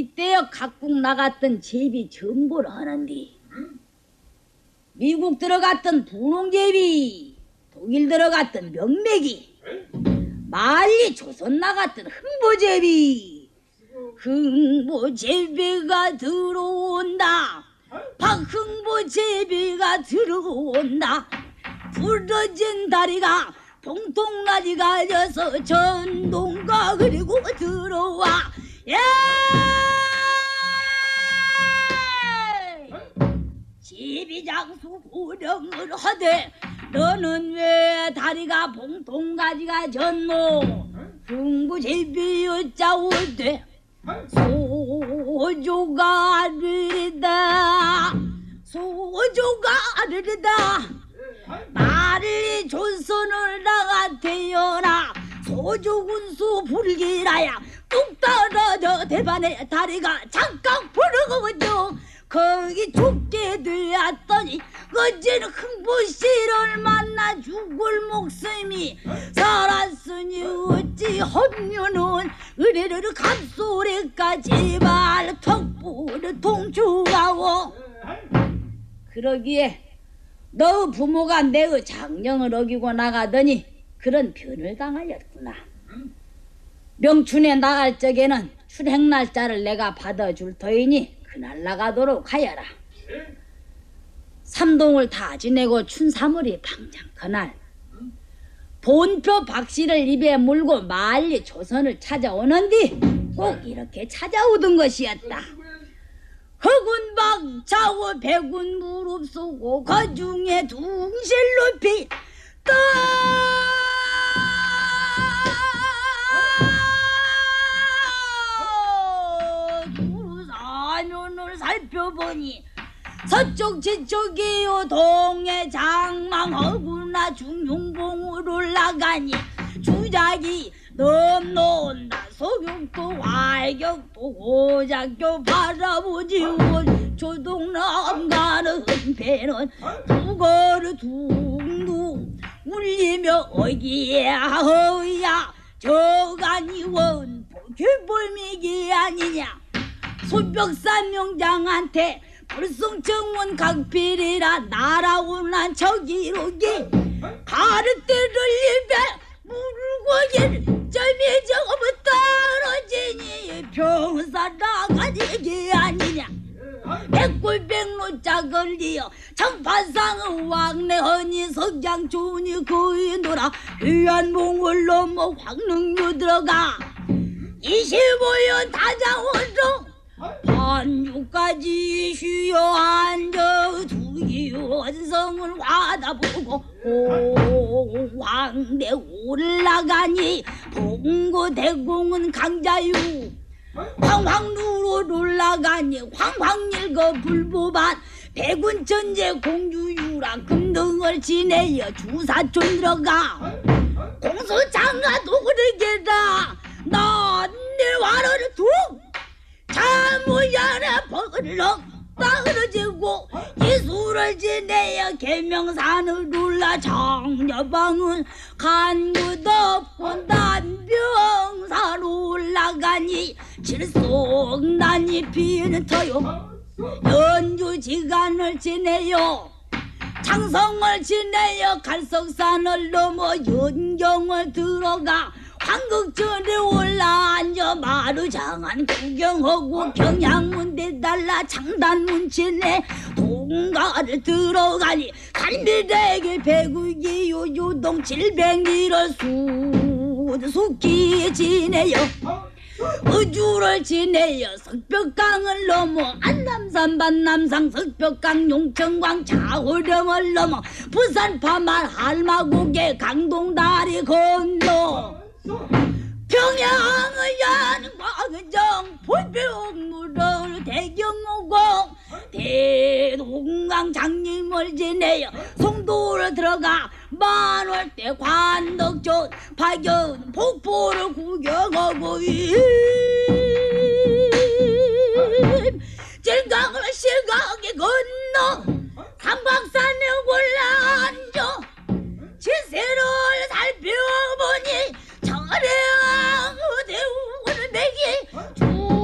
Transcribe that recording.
이때여 각국 나갔던 제비 전보를 하는디 미국 들어갔던 분홍제비, 독일 들어갔던 명맥이, 말리 조선 나갔던 흥보제비. 흥보제비가 들어온다. 박흥보제비가 들어온다. 부러진 다리가 봉통나리 가려서 전동가 그리고 들어와. 예! 제비장수 고령을 하되 너는 왜 다리가 봉통가지가 졌노? 흥부제비 여짜오되 소조가 아르리다. 소조가 아르리다. 말리 조선을 나가 태어나 소조군수 불기라야 뚝 떨어져 대반에 다리가 잠깐 부르거든요. 거기 죽게 되었더니 어제는 흥부씨를 만나 죽을 목숨이 살았으니 어찌 헌면은 의뢰를 감소리까지 발 턱부를 통주하오. 그러기에 너 부모가 내의 장령을 어기고 나가더니 그런 변을 당하였구나. 명춘에 나갈 적에는 출행 날짜를 내가 받아줄 터이니 그날 나가도록 하여라. 삼동을 다 지내고 춘삼월이 방장 그날 본표 박씨를 입에 물고 말리 조선을 찾아오는디 꼭 이렇게 찾아오던 것이었다. 허군 박차고 백군 무릎 쏘고 그 중에 둥실 높이 떠 두사면을 살펴보니 서쪽 지쪽이요 동해 장망허구나 중용봉을 올라가니 주작이 넘놓는다. 소격도 활격도 고작도 바라보지원 조동남 가는 배는 두거를 둥둥 울리며 어기야 허야 저간이 원포 귤볼미기 아니냐. 소벽산 명장한테 불송정원 각필이라 날아오난 저기로기 가르떼를 입에 물고 점이 저거부터 떨어지니 병사 나가지기 아니냐. 백골백로자 걸리어 청판상의 왕래허니 석양촌이 거의 놀아 위안봉을 넘어 황릉로 들어가 25연 다장원종 반주까지 쉬어 앉아 두기원성을 와다보고 홍황대 올라가니 봉고대공은 강자유 황황루로 올라가니 황황일거 불보반 백운천재 공주유라 금등을 지내어 주사촌 들어가 공수장가 도그르게다 난내 와르를 툭 자무야나 버르렁 떨어지고 이수를 지내어 계명산을 눌러 정여방은 간구도 없고 난병산 올라가니 칠송난이 피는 터요 연주지간을 지내요 창성을 지내어 갈석산을 넘어 연경을 들어가 황극전에 올라앉아 마루장안 구경하고 경양문대 달라 장단문 지내 동가를 들어가니 갈미대게 배구기 요요동 701을 숙기 지내요 의주를 지내어 석벽강을 넘어 안남산 반남상 석벽강 용천광 자호령을 넘어 부산 파만 할마고개 강동다리 건너 평양의 양광정 불병물을 대경오공 대동강 장림을 지내어 송도를 들어가 만월대 관덕전 파견 폭포를 구경하고